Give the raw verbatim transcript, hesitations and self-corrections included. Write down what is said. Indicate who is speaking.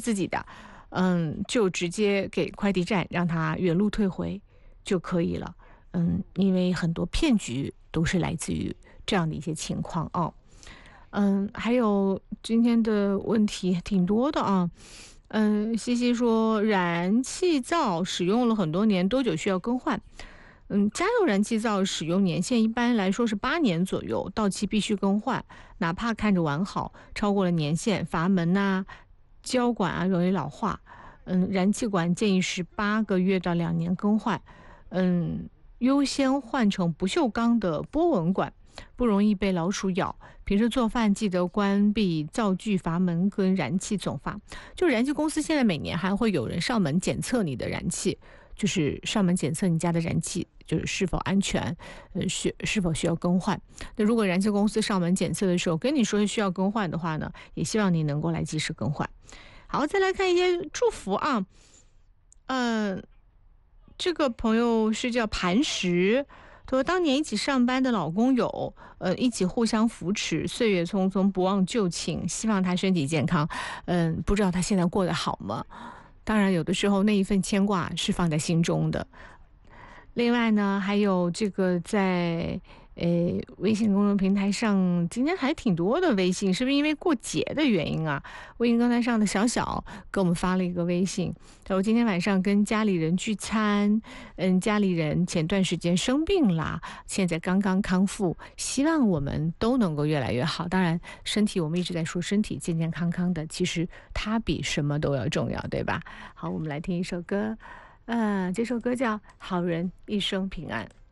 Speaker 1: 自己的，嗯，就直接给快递站让他原路退回就可以了。嗯，因为很多骗局都是来自于这样的一些情况哦。嗯，还有今天的问题挺多的啊。嗯，西西说燃气灶使用了很多年，多久需要更换？嗯，家用燃气灶使用年限一般来说是八年左右，到期必须更换，哪怕看着完好，超过了年限，阀门呐、胶管啊容易老化。嗯，燃气管建议是八个月到两年更换。嗯，优先换成不锈钢的波纹管，不容易被老鼠咬。平时做饭记得关闭灶具阀门跟燃气总阀。就燃气公司现在每年还会有人上门检测你的燃气，就是上门检测你家的燃气就是是否安全，呃，需是否需要更换。那如果燃气公司上门检测的时候跟你说需要更换的话呢，也希望你能够来及时更换。好，再来看一些祝福啊。嗯、这个朋友是叫磐石，他说当年一起上班的老公友，呃，一起互相扶持，岁月匆匆，不忘旧情，希望他身体健康。嗯，不知道他现在过得好吗？当然，有的时候那一份牵挂是放在心中的。另外呢，还有这个在诶微信公众平台上，今天还挺多的微信，是不是因为过节的原因啊？微信公众平台上的小小给我们发了一个微信，他说今天晚上跟家里人聚餐，嗯，家里人前段时间生病啦，现在刚刚康复，希望我们都能够越来越好。当然，身体我们一直在说身体健健康康的，其实它比什么都要重要，对吧？好，我们来听一首歌。嗯，这首歌叫《好人一生平安》。